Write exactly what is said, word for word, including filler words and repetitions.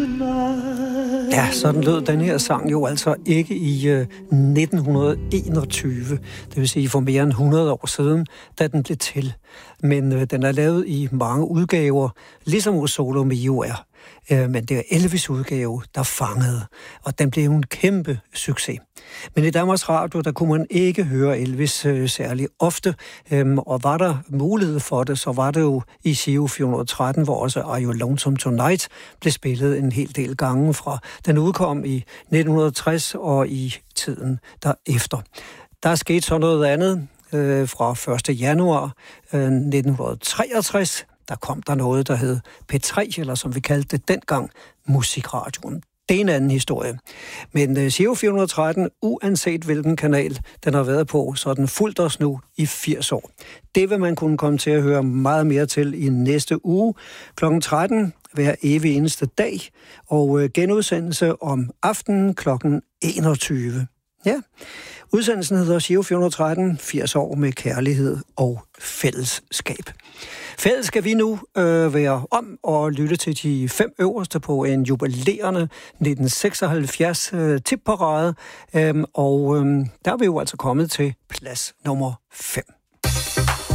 Ja, sådan lød den her sang jo altså ikke i øh, nitten enogtyve, det vil sige for mere end hundrede år siden, da den blev til. Men øh, den er lavet i mange udgaver, ligesom O Sole Mio er. Øh, men det er Elvis' udgave, der fangede, og den blev en kæmpe succes. Men i Danmarks Radio, der kunne man ikke høre Elvis øh, særlig ofte, øhm, og var der mulighed for det, så var det jo i Giro fire hundrede og tretten, hvor også Are You Lonesome Tonight blev spillet en hel del gange fra. Den udkom i nitten tres og i tiden derefter. Der er sket så noget andet øh, fra første januar øh, nitten treogtres. Der kom der noget, der hed P tre, eller som vi kaldte det dengang, Musikradioen. Det er en anden historie. Men uh, Giro fire hundrede og tretten, uanset hvilken kanal den har været på, så er den fulgt os nu i firs år. Det vil man kunne komme til at høre meget mere til i næste uge, klokken tretten hver evig eneste dag, og uh, genudsendelse om aftenen klokken enogtyve. Ja, udsendelsen hedder Giro fire hundrede og tretten, firs år med kærlighed og fællesskab. Fælles skal vi nu øh, være om og lytte til de fem øverste på en jubilerende nitten seksoghalvfjerds øh, tipparade, øh, og øh, der er vi jo altså kommet til plads nummer fem.